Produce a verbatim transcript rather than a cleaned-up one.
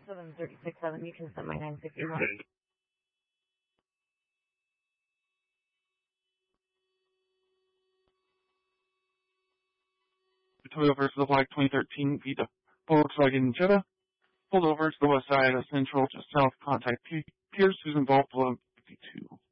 seven three six seven. You can send my nine six one. Toyota versus the Black twenty thirteen Vita Volkswagen Jetta. Pulled over to the west side of Central, just south. Contact Pierce, who's involved below fifty-two.